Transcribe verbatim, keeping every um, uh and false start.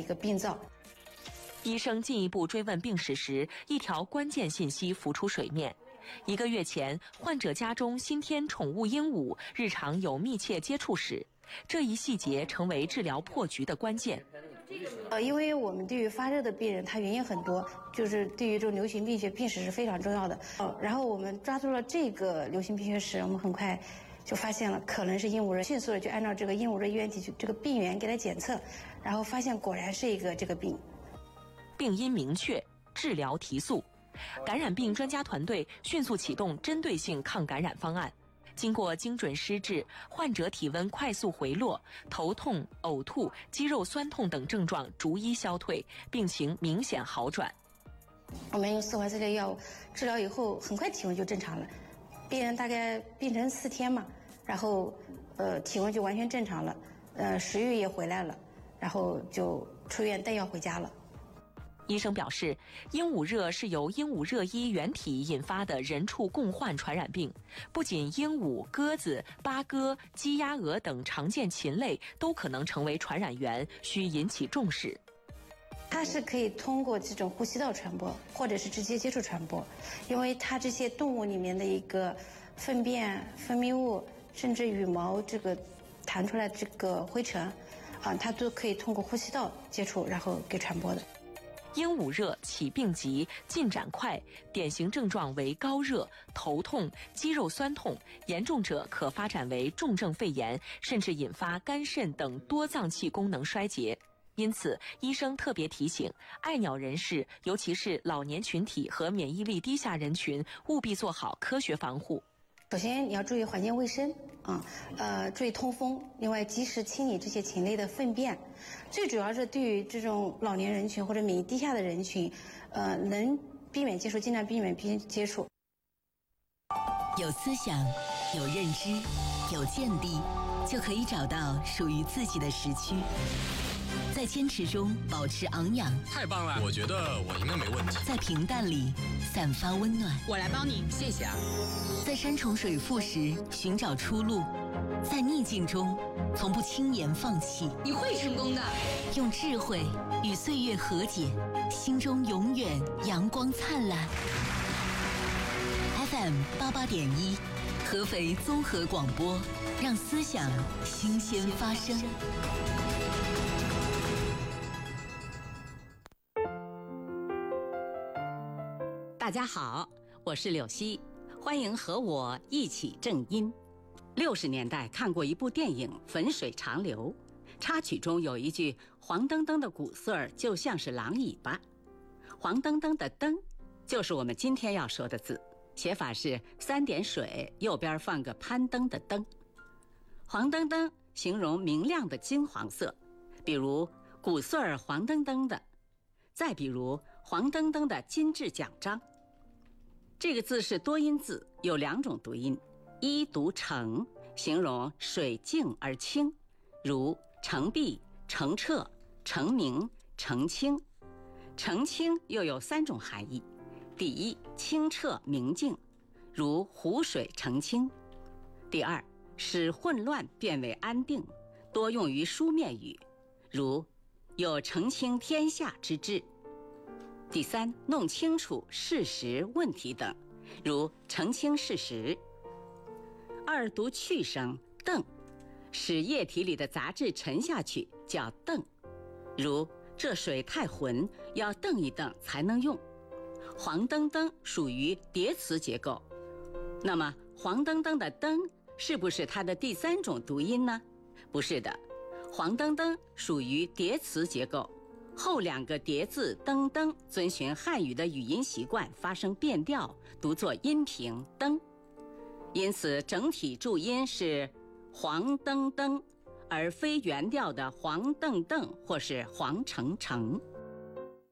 一个病灶。 医生进一步追问病史时，一条关键信息浮出水面。一个月前，患者家中新添宠物鹦鹉，日常有密切接触史。这一细节成为治疗破局的关键。 呃，因为我们对于发热的病人，他原因很多，就是对于这种流行病学病史是非常重要的。呃，然后我们抓住了这个流行病学史，我们很快就发现了可能是鹦鹉热，迅速的就按照这个鹦鹉热衣原体这个病源给它检测，然后发现果然是一个这个病。 病因明确，治疗提速。感染病专家团队迅速启动针对性抗感染方案。经过精准施治，患者体温快速回落，头痛、呕吐、肌肉酸痛等症状逐一消退，病情明显好转。 我们用四环四类药物治疗以后，很快体温就正常了。病人大概病程四天嘛，然后呃体温就完全正常了，呃食欲也回来了，然后就出院带药回家了。 医生表示，鹦鹉热是由鹦鹉热衣原体引发的人畜共患传染病，不仅鹦鹉、鸽子、八哥、鸡、鸭、鹅等常见禽类都可能成为传染源，需引起重视。 它是可以通过这种呼吸道传播，或者是直接接触传播，因为它这些动物里面的一个粪便、分泌物，甚至羽毛这个弹出来这个灰尘，啊，它都可以通过呼吸道接触，然后给传播的。 鹦鹉热起病急，进展快，典型症状为高热、头痛、肌肉酸痛，严重者可发展为重症肺炎，甚至引发肝肾等多脏器功能衰竭。因此，医生特别提醒，爱鸟人士，尤其是老年群体和免疫力低下人群，务必做好科学防护。 首先你要注意环境卫生啊，呃，注意通风，另外及时清理这些禽类的粪便。最主要是对于这种老年人群或者免疫低下的人群，呃，能避免接触尽量避免接触。 有思想，有认知，有见地，就可以找到属于自己的时区。在坚持中保持昂扬， 太棒了！我觉得我应该没问题。 在平淡里散发温暖， 我来帮你，谢谢啊。 在山重水复时寻找出路，在逆境中从不轻言放弃。 你会成功的。 用智慧与岁月和解，心中永远阳光灿烂。F M 八八点一，合肥综合广播，让思想新鲜发生。 大家好，我是柳溪，欢迎和我一起正音。六十年代看过一部电影《汾水长流》，插曲中有一句黄澄澄的谷穗儿就像是狼尾巴。黄澄澄的澄就是我们今天要说的字，写法是三点水右边放个攀登的登。黄澄澄形容明亮的金黄色，比如谷穗儿黄澄澄的，再比如黄澄澄的金质奖章。这个字是多音字，有两种读音，一读澄，形容水静而清，如澄碧、澄澈、澄明、澄清。澄清又有三种含义，第一，清澈明净，如湖水澄清；第二，使混乱变为安定，多用于书面语，如有澄清天下之志；第三，弄清楚事实问题等，如澄清事实。二读去声澄，使液体里的杂质沉下去叫澄，如这水太浑，要澄一澄才能用。黄澄澄属于叠词结构，那么黄澄澄的澄是不是它的第三种读音呢？不是的，黄澄澄属于叠词结构，后两个叠字登登遵循汉语的语音习惯发生变调，读作音平登，因此整体注音是黄澄澄，而非原调的黄澄澄或是黄澄澄。